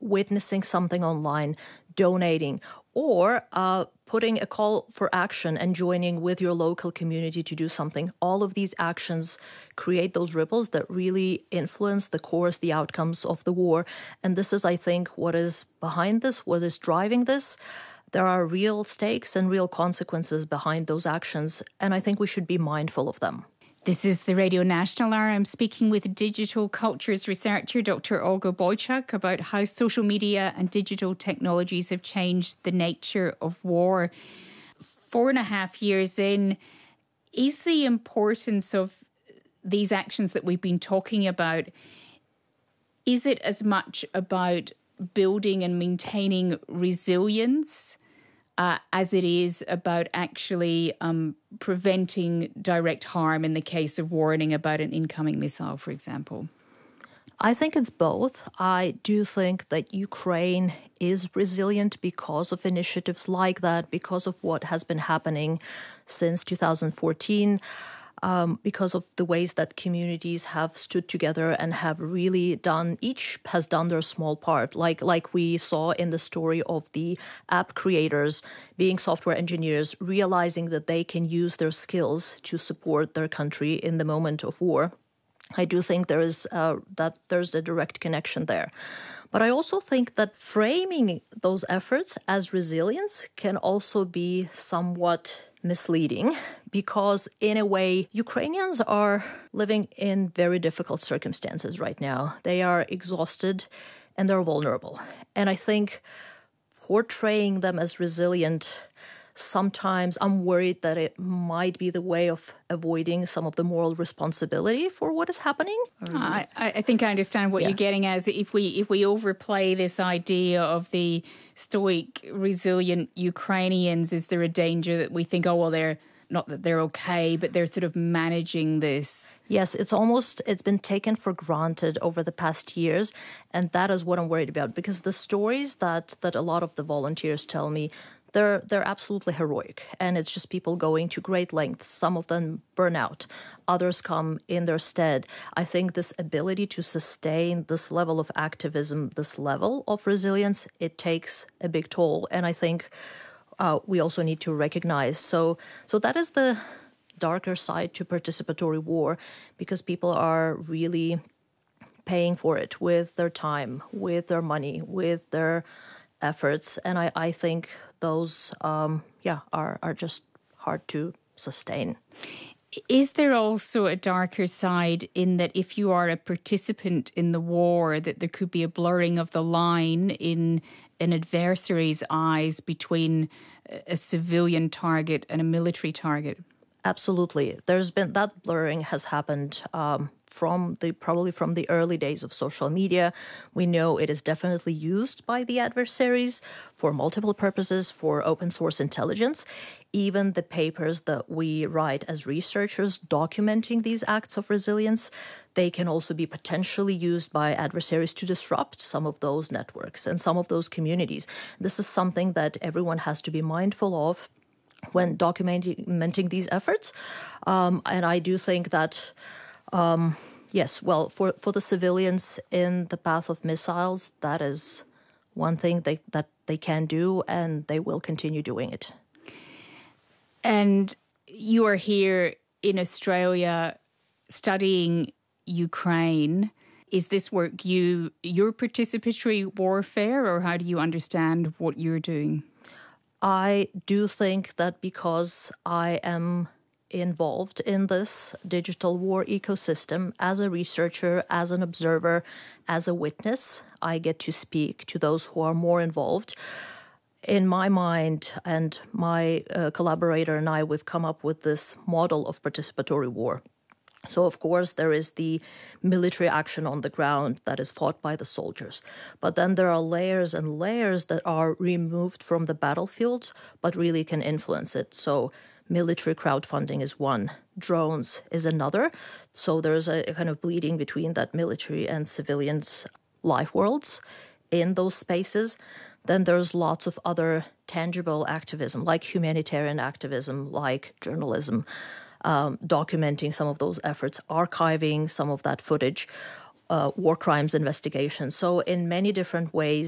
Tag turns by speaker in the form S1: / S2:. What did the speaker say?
S1: witnessing something online, donating, or putting a call for action and joining with your local community to do something. All of these actions create those ripples that really influence the course, the outcomes of the war. And this is, I think, what is behind this, what is driving this. There are real stakes and real consequences behind those actions, and I think we should be mindful of them.
S2: This is the Radio National Hour. I'm speaking with digital cultures researcher Dr. Olga Bojczak about how social media and digital technologies have changed the nature of war. 4.5 years in, is the importance of these actions that we've been talking about, is it as much about building and maintaining resilience as it is about actually preventing direct harm in the case of warning about an incoming missile, for example?
S1: I think it's both. I do think that Ukraine is resilient because of initiatives like that, because of what has been happening since 2014. Because of the ways that communities have stood together and have really each has done their small part, like we saw in the story of the app creators being software engineers, realizing that they can use their skills to support their country in the moment of war. I do think there's a direct connection there. But I also think that framing those efforts as resilience can also be somewhat misleading, because in a way, Ukrainians are living in very difficult circumstances right now. They are exhausted and they're vulnerable. And I think portraying them as resilient, sometimes I'm worried that it might be the way of avoiding some of the moral responsibility for what is happening.
S2: I think I understand what you're getting at. If we overplay this idea of the stoic, resilient Ukrainians, is there a danger that we think, they're not that they're okay, but they're sort of managing this?
S1: Yes, it's been taken for granted over the past years. And that is what I'm worried about, because the stories that a lot of the volunteers tell me, they're absolutely heroic. And it's just people going to great lengths. Some of them burn out. Others come in their stead. I think this ability to sustain this level of activism, this level of resilience, it takes a big toll. And I think we also need to recognize. So that is the darker side to participatory war, because people are really paying for it with their time, with their money, with their efforts. And I think those, are just hard to sustain.
S2: Is there also a darker side in that if you are a participant in the war, that there could be a blurring of the line in an adversary's eyes between a civilian target and a military target?
S1: Absolutely. There's been that blurring has happened probably from the early days of social media. We know it is definitely used by the adversaries for multiple purposes, for open source intelligence. Even the papers that we write as researchers documenting these acts of resilience, they can also be potentially used by adversaries to disrupt some of those networks and some of those communities. This is something that everyone has to be mindful of when documenting these efforts. And I do think that, for the civilians in the path of missiles, that is one thing that they can do, and they will continue doing it.
S2: And you are here in Australia studying Ukraine. Is this work your participatory warfare, or how do you understand what you're doing?
S1: I do think that because I am involved in this digital war ecosystem as a researcher, as an observer, as a witness, I get to speak to those who are more involved. In my mind, and my collaborator and I, we've come up with this model of participatory war. So, of course, there is the military action on the ground that is fought by the soldiers. But then there are layers and layers that are removed from the battlefield, but really can influence it. So military crowdfunding is one. Drones is another. So there's a kind of bleeding between that military and civilians' life worlds in those spaces. Then there's lots of other tangible activism, like humanitarian activism, like journalism, documenting some of those efforts, archiving some of that footage, war crimes investigation. So in many different ways,